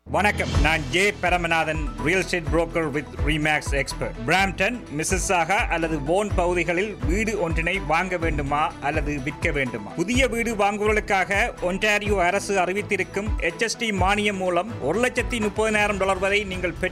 வணக்கம், நான் J Paramanathan, real estate broker with remakes expert. Brampton, மிஸ்ஸஸாகா அல்லது வோன் பகுதிகளில் வீடு ஒன்றினை வாங்க வேண்டுமா அல்லது விற்க வேண்டுமா? புதிய வீடு வாங்குவதற்காக ஒன்டாரியோ அரசு அறிவித்திருக்கும் HST மானியம் மூலம் $1,30,000 வரை நீங்கள்